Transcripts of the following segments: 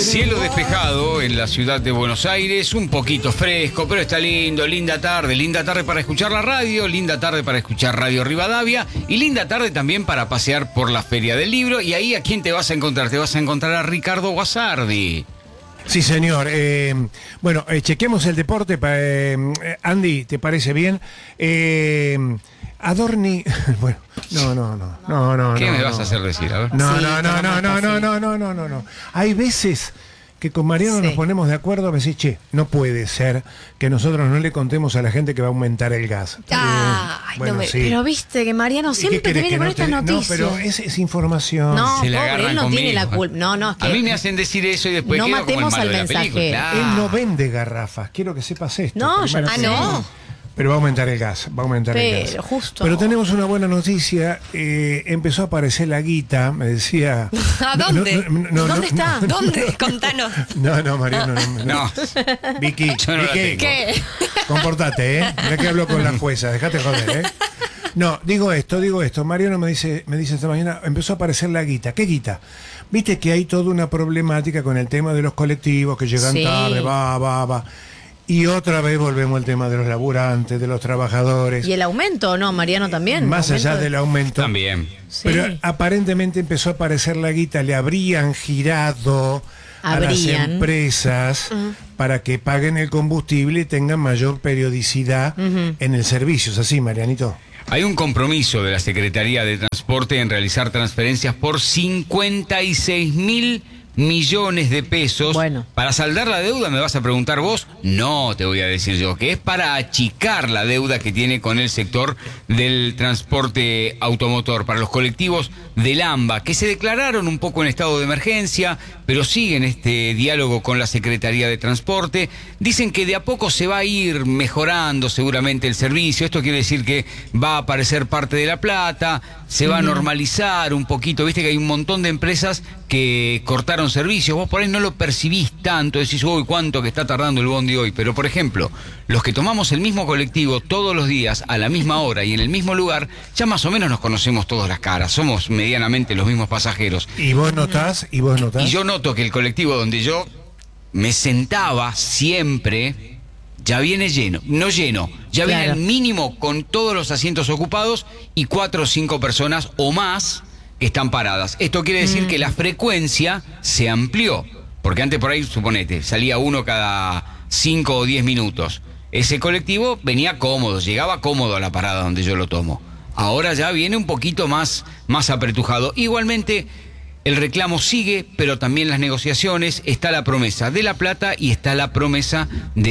Cielo despejado en la ciudad de Buenos Aires, un poquito fresco, pero está lindo, linda tarde para escuchar la radio, linda tarde para escuchar Radio Rivadavia y linda tarde también para pasear por la Feria del Libro. Y ahí, ¿a quién te vas a encontrar? Te vas a encontrar a Ricardo Guasardi. Sí, señor. Bueno, chequemos el deporte. Andy, ¿te parece bien? Adorni, bueno, no. ¿Qué me vas a hacer decir? A ver. No. Hay veces que con Mariano nos ponemos de acuerdo, a veces, no puede ser que nosotros no le contemos a la gente que va a aumentar el gas. Pero viste que Mariano siempre te viene con estas noticias. No, pero es información. No, se la pobre, él no conmigo. Tiene la culpa. No, es que a mí me hacen decir eso y después no quedo como el matemos malo al de la película. mensajero. Claro. Él no vende garrafas, quiero que sepas esto. No, ya no. Pero va a aumentar el gas, el gas. Justo. Pero tenemos una buena noticia, empezó a aparecer la guita, me decía... ¿A dónde? ¿Dónde está? ¿Dónde? Contanos. No, Mariano, no. Vicky, yo no la tengo. ¿Qué? Comportate, Mirá que hablo con la jueza, dejate joder, No, digo esto, Mariano me dice esta mañana, empezó a aparecer la guita. ¿Qué guita? Viste que hay toda una problemática con el tema de los colectivos que llegan tarde, va. Y otra vez volvemos al tema de los laburantes, de los trabajadores. ¿Y el aumento no, Mariano, también? Más allá del aumento. También. Sí. Pero aparentemente empezó a aparecer la guita, le habrían girado a las empresas para que paguen el combustible y tengan mayor periodicidad en el servicio. ¿Es así, Marianito? Hay un compromiso de la Secretaría de Transporte en realizar transferencias por 56.000 millones de pesos. Bueno. ¿Para saldar la deuda, me vas a preguntar vos? No, te voy a decir yo, que es para achicar la deuda que tiene con el sector del transporte automotor, para los colectivos del AMBA, que se declararon un poco en estado de emergencia, pero siguen este diálogo con la Secretaría de Transporte. Dicen que de a poco se va a ir mejorando seguramente el servicio. Esto quiere decir que va a aparecer parte de la plata, se va a normalizar un poquito. Viste que hay un montón de empresas que cortaron servicios. Vos por ahí no lo percibís tanto, decís, uy, cuánto que está tardando el bondi hoy. Pero, por ejemplo, los que tomamos el mismo colectivo todos los días, a la misma hora y en el mismo lugar, ya más o menos nos conocemos todas las caras. Somos medianamente los mismos pasajeros. ¿Y vos notás? Y yo noto que el colectivo donde yo me sentaba siempre ya viene lleno, ya viene al mínimo con todos los asientos ocupados y 4 o 5 personas o más que están paradas. Esto quiere decir que la frecuencia se amplió, porque antes por ahí, suponete, salía uno cada 5 o 10 minutos. Ese colectivo venía cómodo, llegaba cómodo a la parada donde yo lo tomo. Ahora ya viene un poquito más apretujado. Igualmente, el reclamo sigue, pero también las negociaciones. Está la promesa de la plata y está la promesa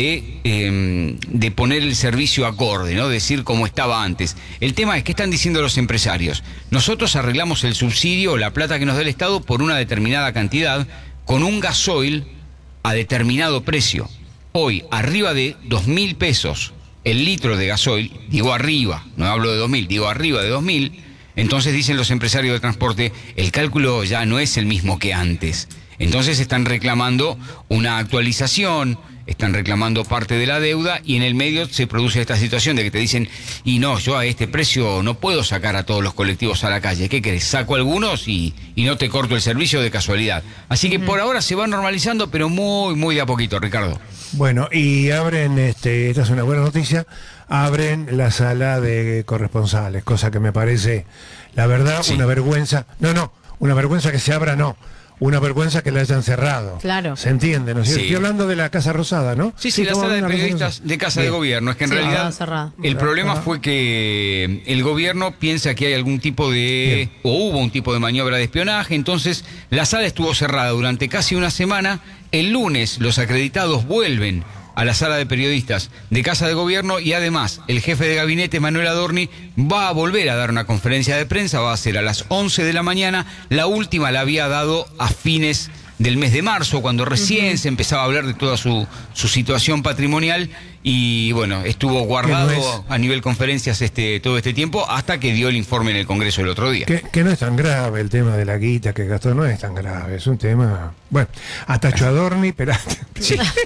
de poner el servicio acorde, ¿no? Decir como estaba antes. El tema es que están diciendo los empresarios. Nosotros arreglamos el subsidio o la plata que nos da el Estado por una determinada cantidad con un gasoil a determinado precio. Hoy, arriba de 2.000 pesos el litro de gasoil, digo arriba, no hablo de 2.000, digo arriba de 2.000, entonces dicen los empresarios de transporte, el cálculo ya no es el mismo que antes. Entonces están reclamando una actualización, están reclamando parte de la deuda y en el medio se produce esta situación de que te dicen, y no, yo a este precio no puedo sacar a todos los colectivos a la calle. ¿Qué querés? Saco algunos y no te corto el servicio de casualidad. Así que por ahora se va normalizando, pero muy, muy de a poquito, Ricardo. Bueno, y abren, esta es una buena noticia, abren la sala de corresponsales, cosa que me parece, la verdad, una vergüenza. Una vergüenza que se abra, una vergüenza que la hayan cerrado. Claro. ¿Se entiende, no es cierto? Sí. Estoy hablando de la Casa Rosada, ¿no? Sí, la sala de periodistas de Casa de Gobierno. Es que en realidad el problema fue que el gobierno piensa que hay algún tipo de... o hubo un tipo de maniobra de espionaje, entonces la sala estuvo cerrada durante casi una semana. El lunes los acreditados vuelven a la sala de periodistas de Casa de Gobierno y además el jefe de gabinete, Manuel Adorni, va a volver a dar una conferencia de prensa, va a ser a las 11 de la mañana, la última la había dado a fines del mes de marzo, cuando recién se empezaba a hablar de toda su situación patrimonial y bueno, estuvo guardado a nivel conferencias todo este tiempo hasta que dio el informe en el Congreso el otro día. Que no es tan grave el tema de la guita que gastó, no es tan grave, es un tema... Bueno, hasta Adorni, pero... Sí.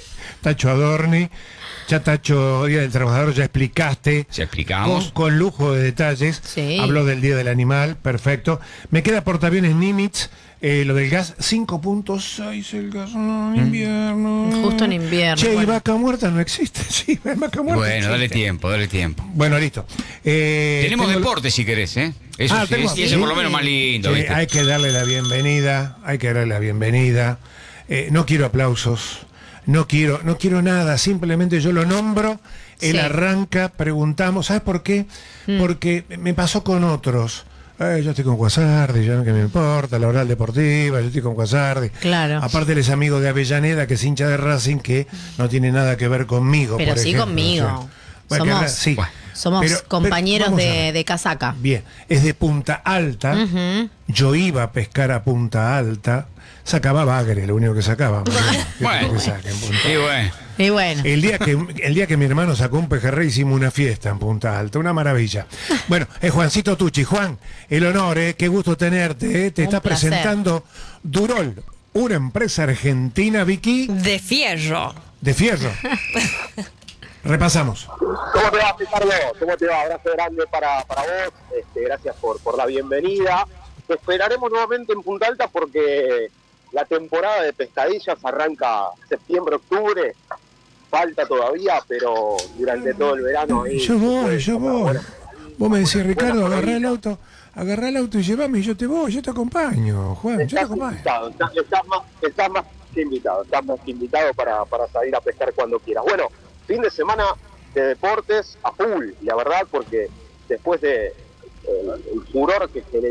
Tacho Adorni. Ya Tacho, Día del Trabajador, ya explicaste. Ya explicamos. Con lujo de detalles. Sí. Habló del Día del Animal, perfecto. Me queda portaaviones Nimitz, lo del gas, 5.6 el gas en invierno. Justo en invierno. Che, y bueno. vaca muerta no existe. Sí, vaca muerta Bueno, existe. dale tiempo. Bueno, listo. Tenemos Tengo- deporte si querés, ¿eh? Eso sí, tenemos- y eso por lo menos más lindo, Sí, ¿viste? hay que darle la bienvenida, no quiero aplausos, no quiero nada, simplemente yo lo nombro, él Sí. arranca, preguntamos, ¿sabes por qué? Porque me pasó con otros. Yo estoy con Guasardi, ya no que me importa, la oral deportiva, yo estoy con Guasardi. Claro. Aparte él es amigo de Avellaneda, que es hincha de Racing, que no tiene nada que ver conmigo. Pero por sí ejemplo, conmigo. ¿no? Bueno, que Somos- habla- sí. Somos Pero compañeros vamos a ver. de casaca. Bien, es de Punta Alta. Ujú. Yo iba a pescar a Punta Alta. Sacaba bagre, lo único que sacaba. Bueno. Que saque en Punta Y Alta. bueno. Y bueno. El día que mi hermano sacó un pejerrey hicimos una fiesta en Punta Alta, una maravilla. Bueno, es Juancito Tucci. Juan, el honor, qué gusto tenerte. Te Un está placer. presentando Durol, una empresa argentina, Vicky, De fierro. de fierro. Repasamos. ¿Cómo te va, Ricardo? ¿Cómo te va? Abrazo grande para vos. Gracias por la bienvenida. Te esperaremos nuevamente en Punta Alta porque la temporada de pescadillas arranca septiembre-octubre. Falta todavía, pero durante todo el verano ahí. Yo voy. Bueno, Vos me decís, Ricardo, buena agarrá parrilla. el auto y llevame y yo te voy, yo te acompaño, Juan, yo te Estás acompaño. invitado, estás más que invitado para salir a pescar cuando quieras. Bueno, fin de semana de deportes a full, la verdad, porque después de el furor que generó